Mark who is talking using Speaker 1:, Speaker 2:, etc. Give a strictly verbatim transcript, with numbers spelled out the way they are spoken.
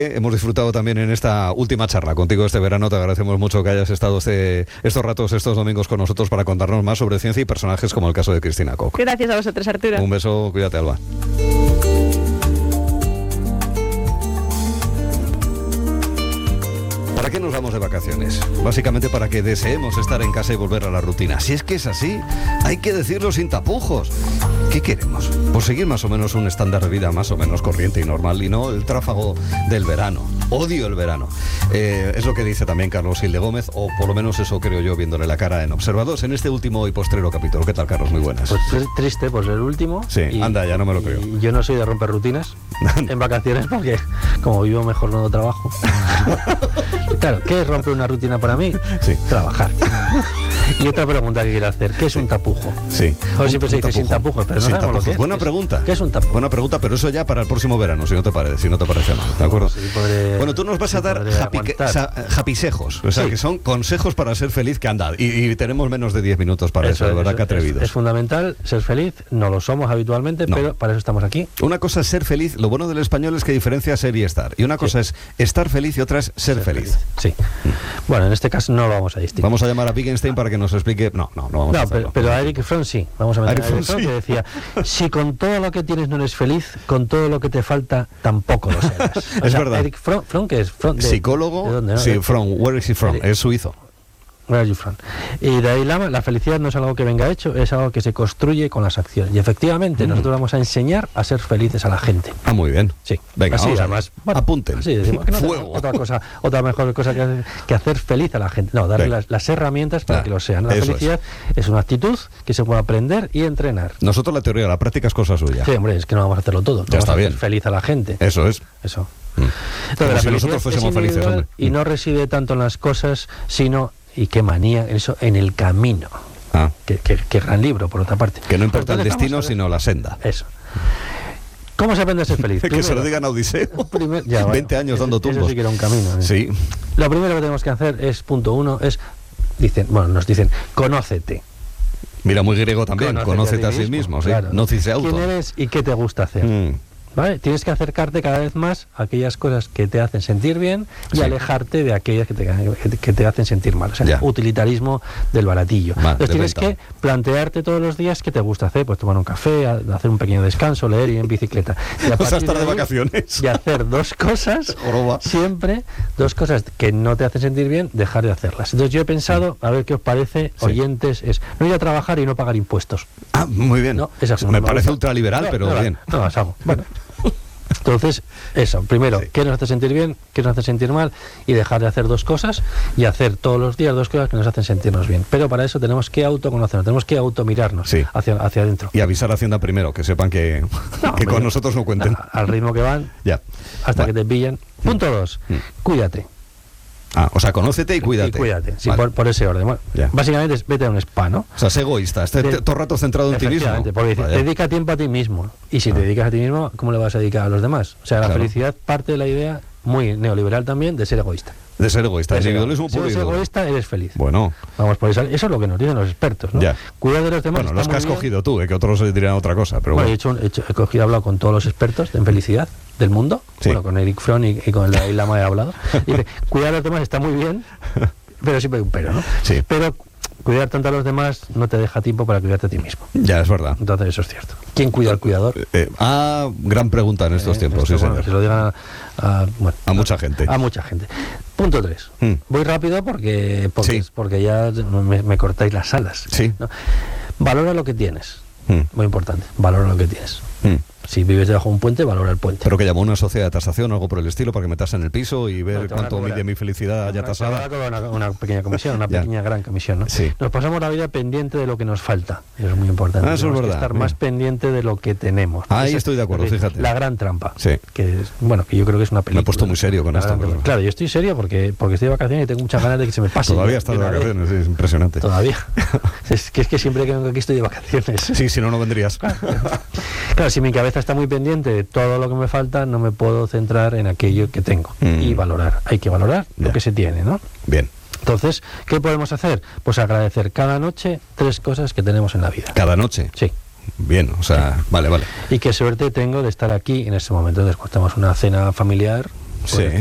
Speaker 1: Hemos disfrutado también en esta última charla contigo este verano. Te agradecemos mucho que hayas estado este, estos ratos, estos domingos con nosotros para contarnos más sobre ciencia y personajes como el caso de Cristina Koch.
Speaker 2: Gracias a vosotros, Arturo.
Speaker 1: Un beso, cuídate, Alba. ¿Para qué nos vamos de vacaciones? Básicamente para que deseemos estar en casa y volver a la rutina. Si es que es así, hay que decirlo sin tapujos. ¿Qué queremos? Pues seguir más o menos un estándar de vida más o menos corriente y normal, y no el tráfago del verano. Odio el verano. Eh, es lo que dice también Carlos Gil de Gómez, o por lo menos eso creo yo viéndole la cara en Observados en este último y postrero capítulo. ¿Qué tal, Carlos? Muy buenas.
Speaker 3: Pues triste, pues el último.
Speaker 1: Sí, y, anda, ya no me lo creo.
Speaker 3: Yo no soy de romper rutinas en vacaciones porque como vivo mejor no trabajo. Claro, ¿qué es romper una rutina para mí?
Speaker 1: Sí.
Speaker 3: Trabajar. Y otra pregunta que quiero hacer, ¿qué es un tapujo?
Speaker 1: Sí.
Speaker 3: O siempre se dice sin tapujos, pero no
Speaker 1: sin
Speaker 3: sabemos
Speaker 1: tapujos.
Speaker 3: lo que es.
Speaker 1: Buena pregunta.
Speaker 3: ¿Qué es un tapujo?
Speaker 1: Buena pregunta, pero eso ya para el próximo verano, si no te parece, si no te parece mal, ¿de acuerdo?
Speaker 3: Sí, podré,
Speaker 1: bueno, tú nos vas
Speaker 3: sí,
Speaker 1: a dar happy, happysejos, o sea,
Speaker 3: sí.
Speaker 1: que son consejos para ser feliz, que anda, y, y tenemos menos de diez minutos para eso, eso de verdad, que atrevidos.
Speaker 3: Es, es fundamental ser feliz, no lo somos habitualmente, no. Pero para eso estamos aquí.
Speaker 1: Una cosa es ser feliz, lo bueno del español es que diferencia ser y estar, y una cosa sí. es estar feliz y otra es ser, ser feliz.
Speaker 3: feliz. Sí. Mm. Bueno, en este caso no lo vamos a distinguir.
Speaker 1: Vamos a llamar a Wittgenstein para que nos explique. No, no, no vamos
Speaker 3: no,
Speaker 1: a hacerlo.
Speaker 3: Pero, pero a Eric Fromm sí. Vamos a ver a Eric Fromm, sí. Que decía: si con todo lo que tienes no eres feliz, con todo lo que te falta tampoco lo serás. O
Speaker 1: es
Speaker 3: sea,
Speaker 1: verdad.
Speaker 3: Eric Fromm, Fromm ¿qué es? Fromm, de,
Speaker 1: psicólogo.
Speaker 3: ¿de dónde, no?
Speaker 1: Sí, Fromm. Where is he from? Es suizo.
Speaker 3: Y de ahí la, la felicidad no es algo que venga hecho, es algo que se construye con las acciones. Y efectivamente, mm. nosotros vamos a enseñar a ser felices a la gente.
Speaker 1: Ah, muy bien.
Speaker 3: Sí.
Speaker 1: Venga,
Speaker 3: así,
Speaker 1: vamos
Speaker 3: además,
Speaker 1: bueno, apunten.
Speaker 3: Así decimos que no
Speaker 1: Fuego.
Speaker 3: Otra cosa, otra mejor cosa que, que hacer feliz a la gente. No, darle las, las herramientas para ah, que lo sean. La felicidad es. es una actitud que se puede aprender y entrenar.
Speaker 1: Nosotros la teoría, la práctica es cosa suya.
Speaker 3: Sí, hombre, es que no vamos a hacerlo todo. No
Speaker 1: ya
Speaker 3: vamos
Speaker 1: está
Speaker 3: a
Speaker 1: bien.
Speaker 3: Feliz a la gente.
Speaker 1: Eso es.
Speaker 3: Eso.
Speaker 1: Mm.
Speaker 3: Entonces, la
Speaker 1: si nosotros fuésemos felices, hombre.
Speaker 3: Y no reside tanto en las cosas, sino, y qué manía, eso, en el camino.
Speaker 1: Ah.
Speaker 3: Qué, qué, qué gran libro, por otra parte.
Speaker 1: Que no importa el destino, sino la senda.
Speaker 3: Eso. ¿Cómo se aprende a ser feliz?
Speaker 1: Que
Speaker 3: Primero,
Speaker 1: se lo digan a Odiseo.
Speaker 3: Primer, ya, bueno,
Speaker 1: veinte años
Speaker 3: eso,
Speaker 1: dando tumbos.
Speaker 3: Eso sí que era un camino. ¿eh?
Speaker 1: Sí.
Speaker 3: Lo primero que tenemos que hacer es, punto uno, es, dicen, bueno, nos dicen, conócete.
Speaker 1: Mira, muy griego también, conócete, conócete a, sí mismo, mismo
Speaker 3: claro.
Speaker 1: ¿sí? No cise auto.
Speaker 3: ¿Quién eres y qué te gusta hacer? Mm. ¿Vale? Tienes que acercarte cada vez más a aquellas cosas que te hacen sentir bien y sí. alejarte de aquellas que te, que te hacen sentir mal. O sea, ya. utilitarismo del baratillo. Va, Entonces tienes venta. que plantearte todos los días qué te gusta hacer, pues tomar un café, hacer un pequeño descanso, leer, ir en bicicleta.
Speaker 1: Y a o sea, estar de, de vacaciones.
Speaker 3: Y hacer dos cosas, siempre, dos cosas que no te hacen sentir bien, dejar de hacerlas. Entonces yo he pensado, a ver qué os parece, sí. oyentes, es no ir a trabajar y no pagar impuestos.
Speaker 1: Ah, muy bien.
Speaker 3: No, esa
Speaker 1: me parece ultraliberal, no, pero
Speaker 3: no,
Speaker 1: bien.
Speaker 3: No, es algo. Bueno. Entonces, eso, primero, sí. ¿qué nos hace sentir bien? ¿Qué nos hace sentir mal? Y dejar de hacer dos cosas y hacer todos los días dos cosas que nos hacen sentirnos bien. Pero para eso tenemos que autoconocernos, tenemos que automirarnos sí. hacia, hacia adentro.
Speaker 1: Y avisar a Hacienda primero, que sepan que, no, que con nosotros no cuenten.
Speaker 3: A, al ritmo que van,
Speaker 1: ya.
Speaker 3: hasta
Speaker 1: vale.
Speaker 3: que te pillan. Punto dos, mm. cuídate.
Speaker 1: Ah, o sea, conócete y cuídate.
Speaker 3: Y cuídate, sí, vale. por, por ese orden. Bueno, básicamente es vete a un spa, ¿no?
Speaker 1: O sea, sé egoísta, esté de, todo el rato centrado en ti mismo.
Speaker 3: Porque dice, dedica tiempo a ti mismo. Y si ah. te dedicas a ti mismo, ¿cómo le vas a dedicar a los demás? O sea, la claro. felicidad parte de la idea, muy neoliberal también, de ser egoísta.
Speaker 1: De ser egoísta, el individualismo puro.
Speaker 3: Si eres egoísta, eres feliz.
Speaker 1: Bueno.
Speaker 3: Vamos por eso. Eso es lo que nos dicen los expertos, ¿no?
Speaker 1: Ya.
Speaker 3: Cuidar de los demás.
Speaker 1: Bueno, los que has bien. cogido tú, eh, que otros dirían otra cosa. Pero
Speaker 3: bueno,
Speaker 1: bueno.
Speaker 3: He, hecho, he, hecho, he cogido, he hablado con todos los expertos en felicidad del mundo. Sí. Bueno, con Eric Fromm y, y con el Dalai Lama he hablado. Y dice, cuidar de los demás está muy bien, pero siempre hay un pero, ¿no?
Speaker 1: Sí.
Speaker 3: Pero cuidar tanto a los demás no te deja tiempo para cuidarte a ti mismo.
Speaker 1: Ya, es verdad.
Speaker 3: Entonces eso es cierto. ¿Quién cuida al cuidador?
Speaker 1: Eh, eh, ah, gran pregunta en estos eh, tiempos, esto, sí,
Speaker 3: bueno,
Speaker 1: señor.
Speaker 3: Que se lo digan a, a, bueno,
Speaker 1: a mucha gente.
Speaker 3: A mucha gente. Punto tres. Mm. Voy rápido porque porque,
Speaker 1: sí.
Speaker 3: porque ya me, me cortáis las alas.
Speaker 1: Sí.
Speaker 3: ¿no? Valora lo que tienes.
Speaker 1: Mm.
Speaker 3: Muy importante. Valora lo que tienes. Mm. Si vives debajo de un puente, valora el puente.
Speaker 1: Pero que llamó una sociedad de tasación o algo por el estilo para que me tasen el piso y ver no, cuánto mide mi felicidad haya tasada.
Speaker 3: Una, una pequeña comisión, una pequeña gran comisión, ¿no?
Speaker 1: Sí.
Speaker 3: Nos pasamos la vida pendiente de lo que nos falta. Eso es muy importante.
Speaker 1: Ah, eso es verdad.
Speaker 3: Que estar Bien. más pendiente de lo que tenemos.
Speaker 1: Ahí Esa, estoy de acuerdo,
Speaker 3: es,
Speaker 1: fíjate.
Speaker 3: La gran trampa.
Speaker 1: Sí.
Speaker 3: Que es, bueno, que yo creo que es una película.
Speaker 1: Me he puesto muy serio con esto.
Speaker 3: Pero... Claro, yo estoy serio porque, porque estoy de vacaciones y tengo muchas ganas de que se me pase.
Speaker 1: Todavía estás de vacaciones, sí, es impresionante.
Speaker 3: Todavía. es, que, es que siempre que vengo aquí estoy de vacaciones.
Speaker 1: Sí, si no, no vendrías.
Speaker 3: Claro, claro, si mi cabeza está muy pendiente de todo lo que me falta, no me puedo centrar en aquello que tengo mm. y valorar. Hay que valorar ya. lo que se tiene, ¿no?
Speaker 1: Bien.
Speaker 3: Entonces, ¿qué podemos hacer? Pues agradecer cada noche tres cosas que tenemos en la vida.
Speaker 1: ¿Cada noche?
Speaker 3: Sí.
Speaker 1: Bien, o sea, sí. vale, vale.
Speaker 3: Y qué suerte tengo de estar aquí en este momento. Entonces, cuando tenemos una cena familiar,
Speaker 1: Sí.